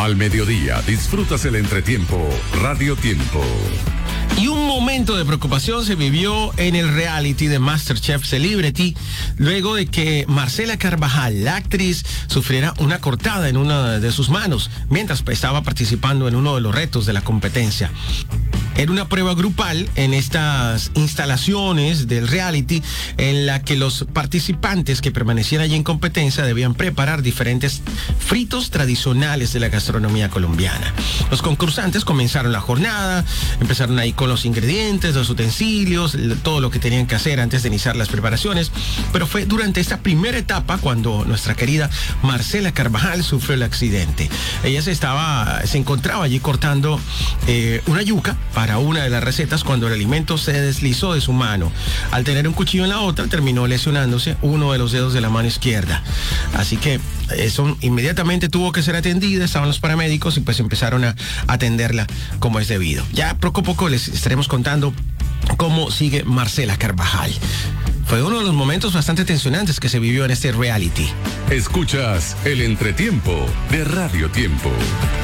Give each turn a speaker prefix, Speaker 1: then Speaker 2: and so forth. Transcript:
Speaker 1: Al mediodía disfrutas el entretiempo Radio Tiempo.
Speaker 2: Y un momento de preocupación se vivió en el reality de MasterChef Celebrity luego de que Marcela Carvajal, la actriz, sufriera una cortada en una de sus manos mientras estaba participando en uno de los retos de la competencia. Era una prueba grupal en estas instalaciones del reality en la que los participantes que permanecían allí en competencia debían preparar diferentes fritos tradicionales de la gastronomía colombiana. Los concursantes comenzaron la jornada, empezaron ahí con los ingredientes, los utensilios, todo lo que tenían que hacer antes de iniciar las preparaciones, pero fue durante esta primera etapa cuando nuestra querida Marcela Carvajal sufrió el accidente. Ella se encontraba allí cortando una yuca para una de las recetas cuando el alimento se deslizó de su mano. Al tener un cuchillo en la otra, terminó lesionándose uno de los dedos de la mano izquierda. Así que eso inmediatamente tuvo que ser atendida, estaban los paramédicos y pues empezaron a atenderla como es debido. Ya poco a poco les estaremos contando cómo sigue Marcela Carvajal. Fue uno de los momentos bastante tensionantes que se vivió en este reality.
Speaker 1: Escuchas el entretiempo de Radio Tiempo.